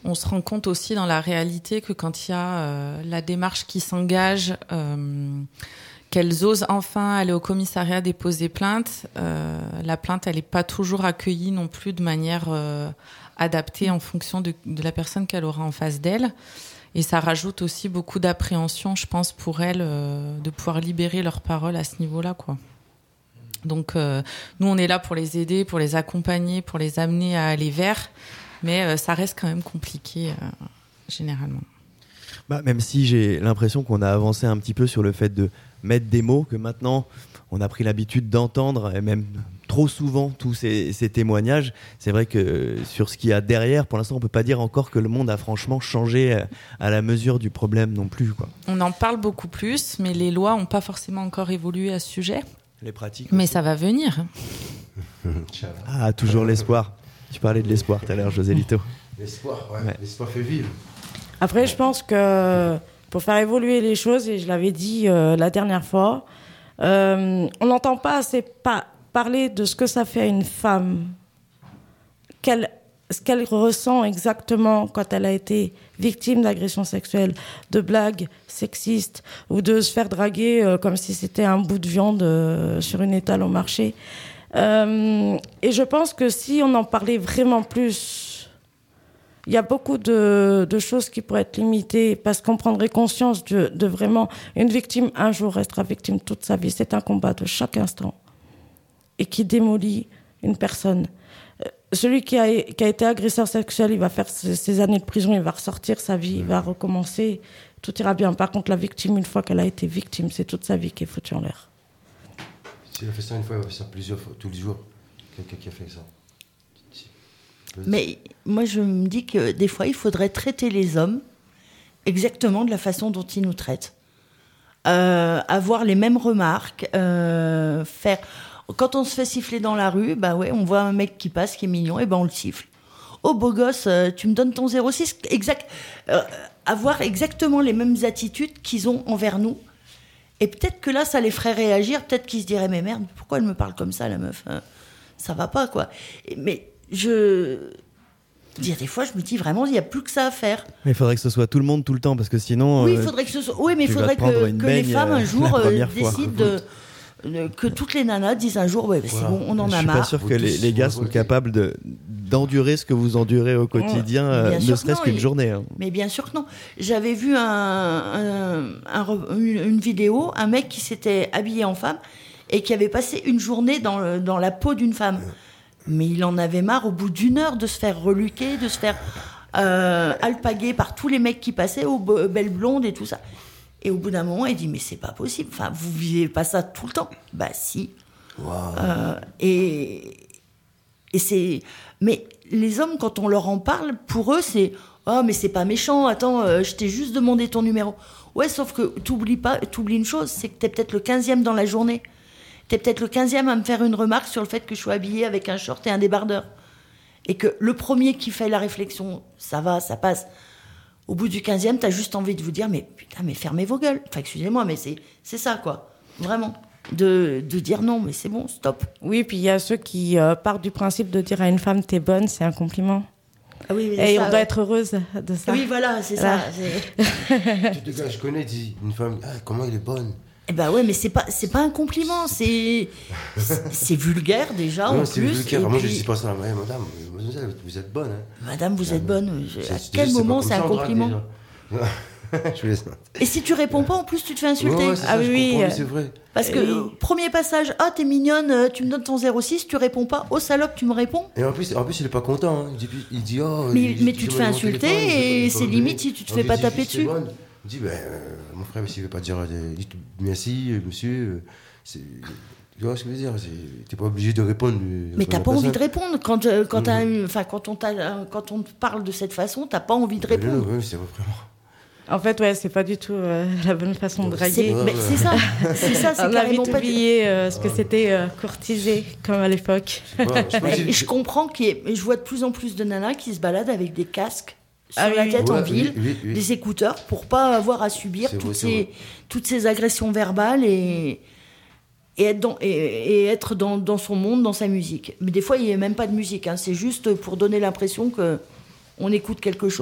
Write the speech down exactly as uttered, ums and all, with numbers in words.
on se rend compte aussi dans la réalité que quand il y a euh, la démarche qui s'engage, euh, qu'elles osent enfin aller au commissariat déposer plainte, euh, la plainte, elle n'est pas toujours accueillie non plus de manière euh, adaptée en fonction de, de la personne qu'elle aura en face d'elle. Et ça rajoute aussi beaucoup d'appréhension, je pense, pour elles, euh, de pouvoir libérer leur parole à ce niveau-là, quoi. Donc, euh, nous, on est là pour les aider, pour les accompagner, pour les amener à aller vers, mais euh, ça reste quand même compliqué, euh, généralement. Bah, même si j'ai l'impression qu'on a avancé un petit peu sur le fait de mettre des mots, que maintenant, on a pris l'habitude d'entendre, et même trop souvent, tous ces, ces témoignages. C'est vrai que sur ce qu'il y a derrière, pour l'instant, on ne peut pas dire encore que le monde a franchement changé à la mesure du problème non plus, quoi. On en parle beaucoup plus, mais les lois n'ont pas forcément encore évolué à ce sujet. Les pratiques. Mais aussi. ça va venir. Ah, toujours l'espoir. Tu parlais de l'espoir tout à l'heure, José Lito. L'espoir, ouais. Ouais. L'espoir fait vivre. Après, je pense que pour faire évoluer les choses, et je l'avais dit euh, la dernière fois, euh, on n'entend pas assez pa- parler de ce que ça fait à une femme, qu'elle, ce qu'elle ressent exactement quand elle a été victime d'agressions sexuelles, de blagues sexistes, ou de se faire draguer euh, comme si c'était un bout de viande euh, sur une étale au marché. Euh, et je pense que si on en parlait vraiment plus, il y a beaucoup de, de choses qui pourraient être limitées parce qu'on prendrait conscience de, de vraiment... Une victime, un jour, restera victime toute sa vie. C'est un combat de chaque instant et qui démolit une personne. Euh, celui qui a, qui a été agresseur sexuel, il va faire ses, ses années de prison, il va ressortir sa vie, il va recommencer, tout ira bien. Par contre, la victime, une fois qu'elle a été victime, c'est toute sa vie qui est foutue en l'air. Si elle a fait ça une fois, elle va faire ça plusieurs fois, tous les jours. Quelqu'un qui a fait ça. Mais moi, je me dis que des fois, il faudrait traiter les hommes exactement de la façon dont ils nous traitent. Euh, avoir les mêmes remarques, euh, faire... Quand on se fait siffler dans la rue, bah ouais, on voit un mec qui passe, qui est mignon, et ben on le siffle. Oh, beau gosse, euh, tu me donnes ton zéro six. Exact. Euh, avoir exactement les mêmes attitudes qu'ils ont envers nous. Et peut-être que là, ça les ferait réagir. Peut-être qu'ils se diraient, mais merde, pourquoi elle me parle comme ça, la meuf, hein? Ça va pas, quoi. Et, mais je... Dire, des fois, je me dis vraiment, il n'y a plus que ça à faire. Mais il faudrait que ce soit tout le monde tout le temps, parce que sinon... Oui, il euh, faudrait que ce soit... Oui, mais il tu vas faudrait te prendre que, une que les baigne, femmes, un euh, jour, la euh, première fois. décident de... de- Que toutes les nanas disent un jour, ouais, bah, c'est Voilà. bon, on en Je a suis marre. pas sûr que Vous les, tous, les gars vous sont voyez. capables de, d'endurer ce que vous endurez au quotidien, Bien euh, sûr ne que serait-ce non, qu'une et- journée. Hein. Mais bien sûr que non. J'avais vu un, un- un re- une, une vidéo, un mec qui s'était habillé en femme et qui avait passé une journée dans, le- dans la peau d'une femme. Mais il en avait marre au bout d'une heure de se faire reluquer, de se faire euh, alpaguer par tous les mecs qui passaient, aux be- belles blondes et tout ça. Et au bout d'un moment, il dit, mais c'est pas possible. Enfin, vous vivez pas ça tout le temps. Bah si. Wow. Euh, et, et c'est... Mais les hommes, quand on leur en parle, pour eux, c'est « Oh, mais c'est pas méchant, attends, euh, je t'ai juste demandé ton numéro. » Ouais, sauf que t'oublies pas, t'oublies une chose, c'est que t'es peut-être le quinzième dans la journée. T'es peut-être le quinzième à me faire une remarque sur le fait que je suis habillée avec un short et un débardeur. Et que le premier qui fait la réflexion, ça va, ça passe. Au bout du quinzième, t'as juste envie de vous dire « Mais putain, mais fermez vos gueules. » Enfin, excusez-moi, mais c'est, c'est ça, quoi. Vraiment. De, de dire non, mais c'est bon, stop. Oui, puis il y a ceux qui euh, partent du principe de dire à une femme « t'es bonne », c'est un compliment. Ah oui, mais Et ça, on doit être heureuse de ça. Oui, voilà, c'est Voilà. ça. C'est... Tous les gars que je connais disent, une femme, ah, comment elle est bonne. Eh ben ouais, mais c'est pas, c'est pas un compliment, c'est, c'est, c'est vulgaire déjà, Non, en c'est plus. vulgaire. et Moi, je puis, dis pas ça. Ouais, madame, mademoiselle, vous êtes bonne. Hein. Madame, vous êtes bonne. Je- C'est- À c'est- quel c'est pas moment comme c'est ça un en drague, compliment? déjà. Je vous laisse. Et si tu réponds pas, en plus, tu te fais insulter. Ouais, ouais, c'est Ah ça, je oui, comprends, euh, c'est vrai. Parce que, Oui. euh, premier passage, ah, t'es mignonne, euh, tu me donnes ton zéro six, tu réponds pas. Oh, salope, tu me réponds. Et en plus, en plus, il est pas content. Hein. Il dit, il dit oh. Mais- il- mais il tu te dit, fais mon insulter téléphone, et il faut- il c'est faut limite donner. si tu te On fais lui pas dit, taper c'est dessus. bonne. Il dit, ben, euh, mon frère, s'il veut pas dire euh, dites merci, euh, monsieur, euh, c'est. Tu vois ce que je veux dire? C'est- T'es pas obligé de répondre. euh, Mais sur t'as la pas envie de personne. répondre. Quand, euh, quand, t'as Mhm. une- enfin, quand, on t'a, euh, quand on te parle de cette façon, t'as pas envie de Mais non, répondre. ouais, c'est vrai, vraiment. En fait, ouais, c'est pas du tout euh, la bonne façon de C'est, draguer. Ouais, mais ouais. c'est ça, c'est ça, c'est On a carrément vite pas du- oublié euh, ce que c'était euh, courtiser, comme à l'époque. Ouais, je pense Et que- je comprends qu'il y ait- mais je vois de plus en plus de nanas qui se baladent avec des casques sur Ah oui, la oui. tête en Ouais, ville, oui, oui, oui. des écouteurs, pour pas avoir à subir C'est toutes, vrai, c'est ces, vrai. toutes ces agressions verbales et, et être, dans, et, et être dans, dans son monde, dans sa musique. Mais des fois, il n'y a même pas de musique, hein, c'est juste pour donner l'impression qu'on écoute quelque chose.